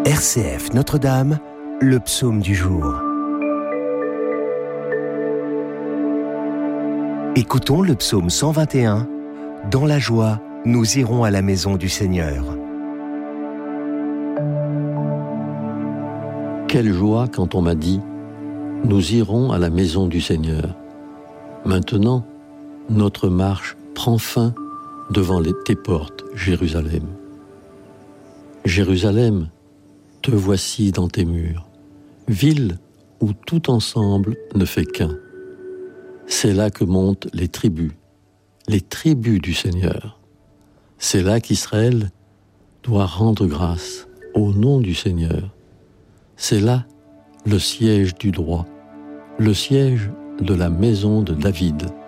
RCF Notre-Dame, le psaume du jour. Écoutons le psaume 121. Dans la joie, nous irons à la maison du Seigneur. Quelle joie quand on m'a dit « Nous irons à la maison du Seigneur ». Maintenant, notre marche prend fin devant tes portes, Jérusalem. Jérusalem, te voici dans tes murs, ville où tout ensemble ne fait qu'un. C'est là que montent les tribus du Seigneur. C'est là qu'Israël doit rendre grâce au nom du Seigneur. C'est là le siège du droit, le siège de la maison de David.